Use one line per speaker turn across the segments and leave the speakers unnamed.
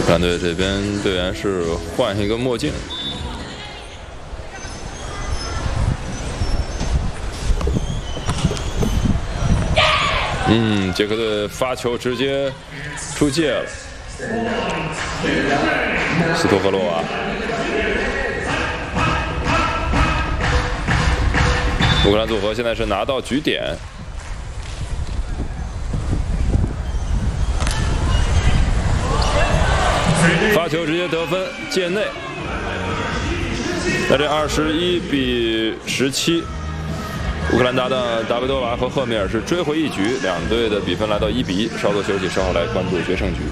蓝队这边队员是换一个墨镜。捷克队发球直接出界了，斯托赫洛娃。乌克兰组合现在是拿到局点。 发球直接得分，界内。那这21比17，乌克兰搭档达维多娃和赫米尔是追回一局，两队的比分来到1比1。稍作休息，稍后来关注决胜局。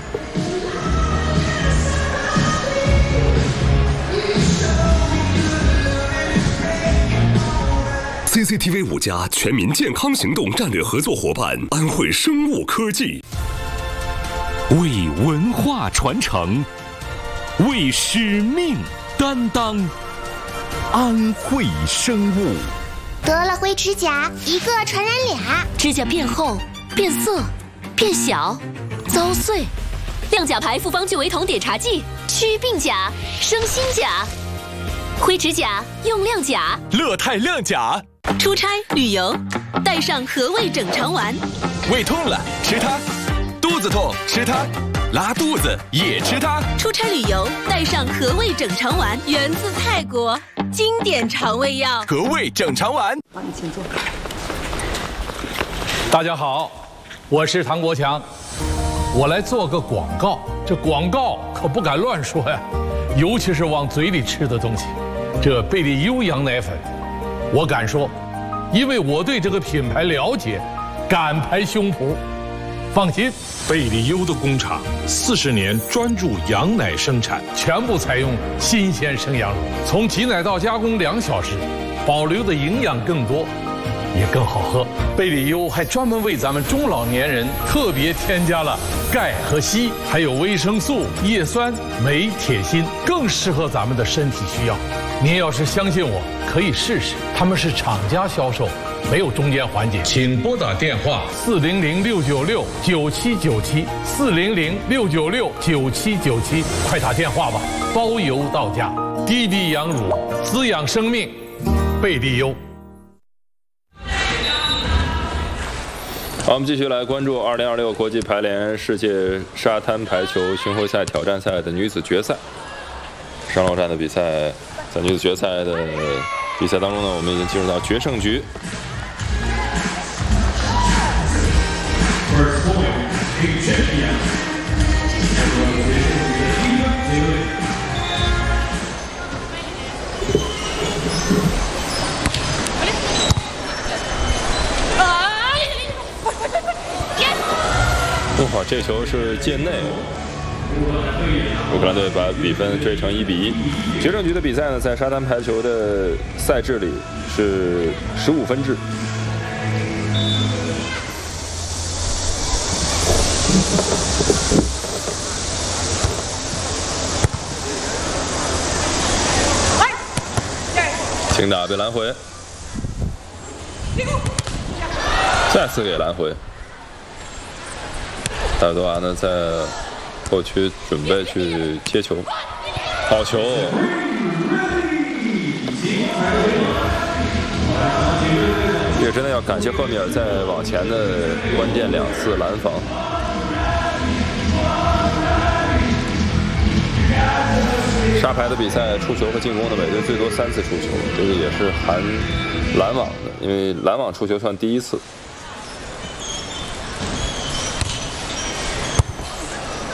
CCTV 5+全民健康行动战略合作伙伴安慧生物科技，
为文化传承，为使命担当。安慧生物
得了灰指甲，一个传染俩，
指甲变厚、变色、变小、遭碎。亮甲牌复方聚维酮碘茶剂，祛病甲，生新甲。灰指甲用亮甲，
乐泰亮甲。
出差旅游，带上和味整肠丸。
胃痛了吃它，肚子痛吃它，拉肚子也吃它。
出差旅游带上和味整肠丸，源自泰国，经典肠胃药。
和味整肠丸。
好，你请坐。大家好，我是唐国强，我来做个广告。这广告可不敢乱说呀，尤其是往嘴里吃的东西。这贝利优羊奶粉。 我敢说，因为我对这个品牌了解，敢拍胸脯。放心，
贝利优的工厂40年专注羊奶生产，
全部采用新鲜生羊乳，从挤奶到加工2小时，保留的营养更多，也更好喝。贝利优还专门为咱们中老年人特别添加了钙和硒，还有维生素、叶酸、镁、铁、锌，更适合咱们的身体需要。 您要是相信我，可以试试。他们是厂家销售，没有中间环节。请拨打电话400-696-9797，400-696-9797，快打电话吧，包邮到家。滴滴羊乳滋养生命，贝利优。
好，我们继续来关注2026国际排联世界沙滩排球巡回赛挑战赛的女子决赛。上楼站的比赛。 在女子决赛的比赛当中呢，我们已经进入到决胜局。哇，这球是界内。 乌克兰队把比分追成1比1。决胜局的比赛呢，在沙滩排球的赛制里是15分制。轻打被拦回，再次给拦回。大多娃呢在 后区准备去接球，好球！这个真的要感谢赫米尔在往前的关键2次拦防。沙排的比赛，出球和进攻的每队最多3次出球，这个也是含拦网的，因为拦网出球算第1次。